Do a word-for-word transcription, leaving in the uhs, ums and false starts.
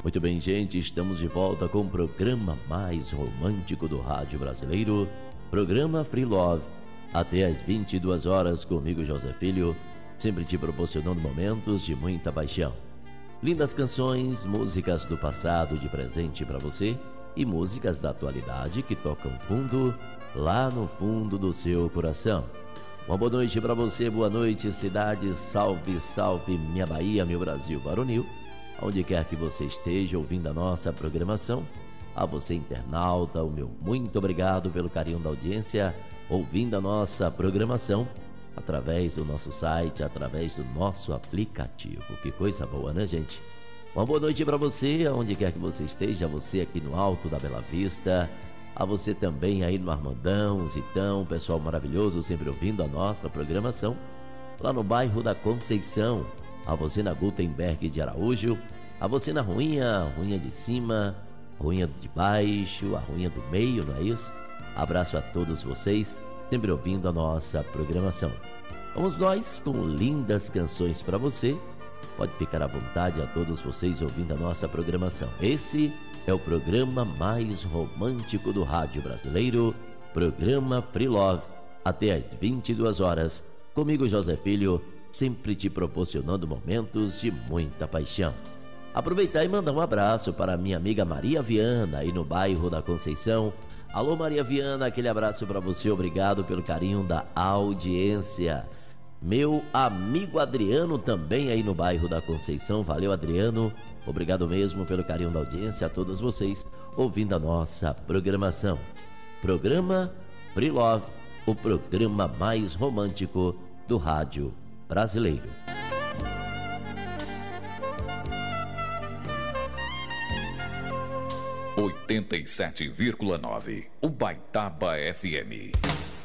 Muito bem, gente, estamos de volta com o programa mais romântico do rádio brasileiro, programa Free Love, até às vinte e duas horas, comigo, José Filho, sempre te proporcionando momentos de muita paixão. Lindas canções, músicas do passado de presente para você e músicas da atualidade que tocam fundo, lá no fundo do seu coração. Uma boa noite para você, boa noite, cidade, salve, salve, minha Bahia, meu Brasil varonil. Onde quer que você esteja ouvindo a nossa programação, a você internauta, o meu muito obrigado pelo carinho da audiência, ouvindo a nossa programação através do nosso site, através do nosso aplicativo. Que coisa boa, né, gente? Uma boa noite para você, onde quer que você esteja, você aqui no Alto da Bela Vista, a você também aí no Armandão, Zitão, pessoal maravilhoso, sempre ouvindo a nossa programação, lá no bairro da Conceição, a você na Gutenberg de Araújo, a você na Ruinha, Ruinha de cima, Ruinha de baixo, a Ruinha do meio, não é isso? Abraço a todos vocês, sempre ouvindo a nossa programação. Vamos nós com lindas canções para você. Pode ficar à vontade a todos vocês ouvindo a nossa programação. Esse é o programa mais romântico do rádio brasileiro, programa Free Love, até às vinte e duas horas, comigo, José Filho, sempre te proporcionando momentos de muita paixão. Aproveitar e mandar um abraço para a minha amiga Maria Viana, aí no bairro da Conceição. Alô, Maria Viana, aquele abraço para você, obrigado pelo carinho da audiência. Meu amigo Adriano também aí no bairro da Conceição, valeu, Adriano, obrigado mesmo pelo carinho da audiência, a todos vocês ouvindo a nossa programação. Programa Free Love, o programa mais romântico do rádio brasileiro. oitenta e sete vírgula nove, Ubaitaba F M.